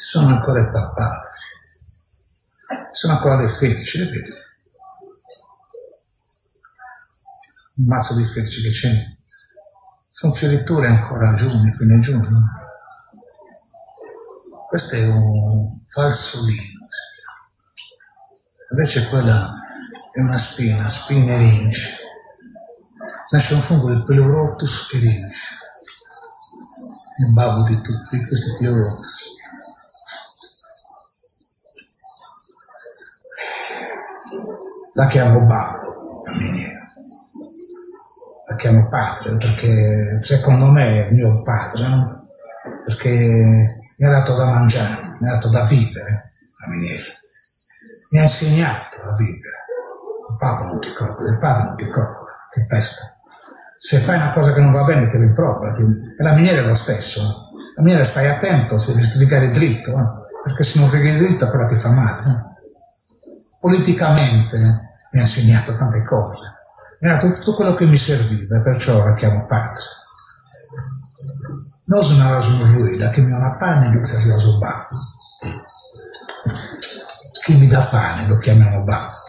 sono ancora il papà, sono ancora le felici, le vedi? Il mazzo di felici che c'è, sono fioriture ancora a giugno, fine giugno. Questo è un falsolino, invece quella è una spina erince. Nasce un fungo del Pleurotus erince, il babbo di tutti questi Pleurotus. La chiamo babbo, la miniera. La chiamo padre perché secondo me è mio padre, no? Perché mi ha dato da mangiare, mi ha dato da vivere, la miniera. Mi ha insegnato a vivere. Il babbo non ti copre, il padre non ti copre, ti pesta. Se fai una cosa che non va bene ti rimprovera. E la miniera è lo stesso. La miniera stai attento se devi strigare dritto, perché se non strighi dritto quella ti fa male. Politicamente mi ha insegnato tante cose. Mi ha dato tutto quello che mi serviva, perciò la chiamo padre. Non sono la che mi ha una pane inizia a babbo. Chi mi dà pane lo chiamiamo babbo.